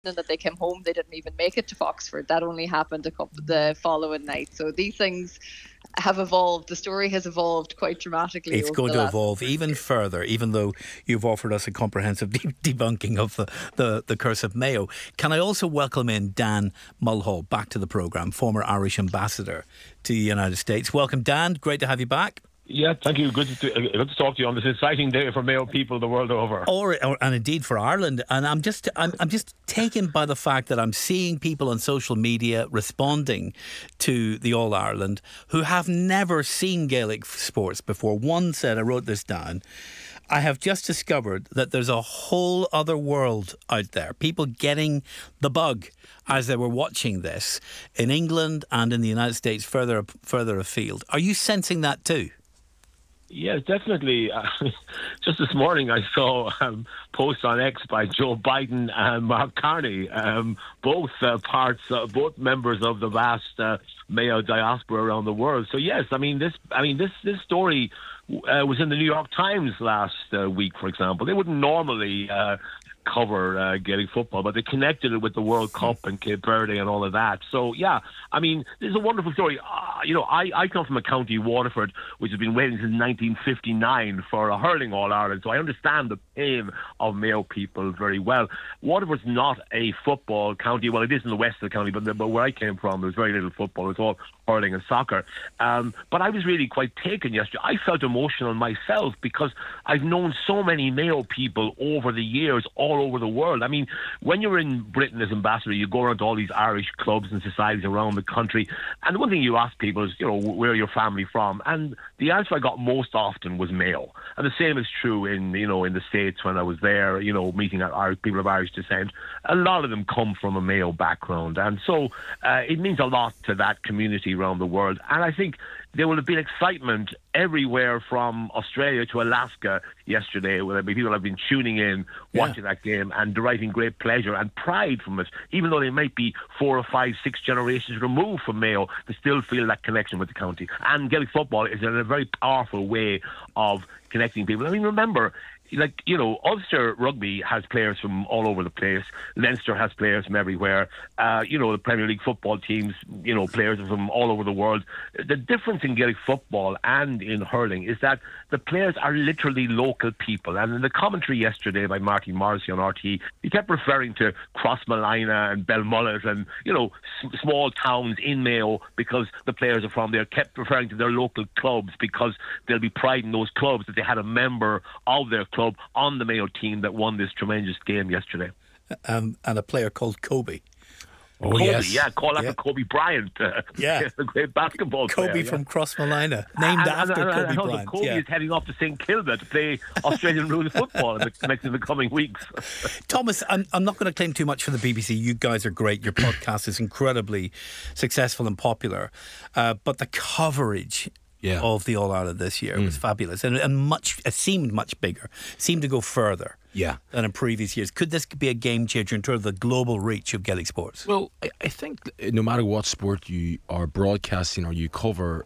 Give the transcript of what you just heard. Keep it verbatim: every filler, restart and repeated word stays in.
and that they came home, they didn't even make it to Foxford. That only happened a couple the following night. So these things have evolved. The story has evolved quite dramatically It's over going the to last evolve number of even years. further, even though you've offered us a comprehensive de- debunking of the, the, the curse of Mayo. Can I also welcome in Dan Mulhall back to the programme, former Irish ambassador to the United States. Welcome, Dan. Great to have you back. Yeah, thank you. Good to, uh, good to talk to you on this exciting day for Mayo people the world over. Or, or and indeed for Ireland. And I'm just I'm, I'm just taken by the fact that I'm seeing people on social media responding to the All Ireland who have never seen Gaelic sports before. One said, I wrote this down, I have just discovered that there's a whole other world out there. People getting the bug as they were watching this in England and in the United States, further further afield. Are you sensing that too? Yes, definitely. Uh, just this morning, I saw um, posts on X by Joe Biden and Mark Carney, um, both uh, parts, uh, both members of the vast uh, Mayo diaspora around the world. So yes, I mean this. I mean this. This story uh, was in the New York Times last uh, week, for example. They wouldn't normally Uh, cover uh, Gaelic football, but they connected it with the World Cup and Cape Verde and all of that. So yeah, I mean, this is a wonderful story. Uh, you know, I, I come from a county, Waterford, which has been waiting since nineteen fifty-nine for a hurling All Ireland, so I understand the pain of Mayo people very well. Waterford's not a football county. Well, it is in the west of the county, but, but where I came from, there was very little football. It was all hurling and soccer. Um, but I was really quite taken yesterday. I felt emotional myself because I've known so many Mayo people over the years, all over the world. I mean, when you're in Britain as ambassador, you go around to all these Irish clubs and societies around the country, and the one thing you ask people is, you know, where are your family from? And the answer I got most often was Mayo. And the same is true in, you know, in the States when I was there, you know, meeting Irish people of Irish descent. A lot of them come from a Mayo background, and so uh, it means a lot to that community around the world. And I think there will have been excitement everywhere from Australia to Alaska yesterday, where people have been tuning in, watching yeah. that game and deriving great pleasure and pride from it. Even though they might be four or five, six generations removed from Mayo, they still feel that connection with the county. And Gaelic football is in a very powerful way of connecting people. I mean, remember, like, you know, Ulster Rugby has players from all over the place. Leinster has players from everywhere. Uh, you know, the Premier League football teams, you know, players from all over the world. The difference in Gaelic football and in hurling is that the players are literally local people. And in the commentary yesterday by Marty Morrissey on R T E, he kept referring to Crossmolina and Belmullet and, you know, s- small towns in Mayo because the players are from there, kept referring to their local clubs because there'll be pride in those clubs that they had a member of their club on the Mayo team that won this tremendous game yesterday. Um, and a player called Kobe. Oh, Kobe, yes. Yeah, call after yeah. Kobe Bryant. Uh, yeah. A great basketball Kobe player. Kobe from yeah. Crossmolina, named and, after and, and, Kobe and Bryant. Kobe yeah. is heading off to Saint Kilda to play Australian rules football in the, next in the coming weeks. Thomas, I'm, I'm not going to claim too much for the B B C. You guys are great. Your podcast is incredibly successful and popular. Uh, but the coverage yeah. of the All Ireland this year mm. was fabulous, and, and much it seemed much bigger, seemed to go further yeah. than in previous years. Could this be a game changer in terms of the global reach of Gaelic sports? Well, I, I think no matter what sport you are broadcasting or you cover,